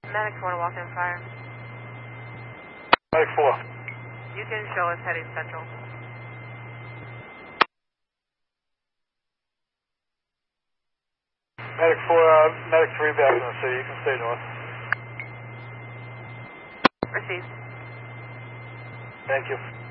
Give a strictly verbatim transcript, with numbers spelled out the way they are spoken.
Medic four to walk in fire. Medic four. You can show us heading central. Medic four, uh, Medic three back in the city. You can stay north. Received. Thank you.